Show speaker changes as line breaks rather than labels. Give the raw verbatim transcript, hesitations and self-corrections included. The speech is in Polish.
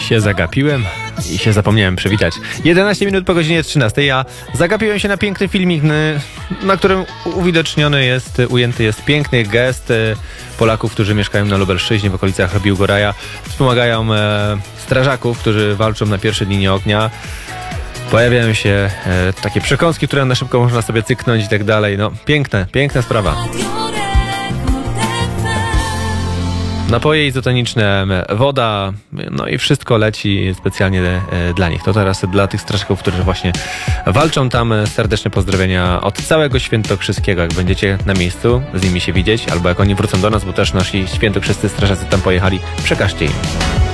się zagapiłem i się zapomniałem przywitać. jedenaście minut po godzinie trzynastej. Ja zagapiłem się na piękny filmik, na którym uwidoczniony jest, ujęty jest piękny gest Polaków, którzy mieszkają na Lubelszczyźnie w okolicach Biłgoraja. Wspomagają e, strażaków, którzy walczą na pierwszej linii ognia. Pojawiają się e, takie przekąski, które na szybko można sobie cyknąć i tak dalej. No, piękne, piękna sprawa. Napoje izotoniczne, woda, no i wszystko leci specjalnie dla nich. To teraz dla tych strażaków, którzy właśnie walczą tam, serdeczne pozdrowienia od całego Świętokrzyskiego. Jak będziecie na miejscu z nimi się widzieć, albo jak oni wrócą do nas, bo też nasi świętokrzyscy strażacy tam pojechali, przekażcie im.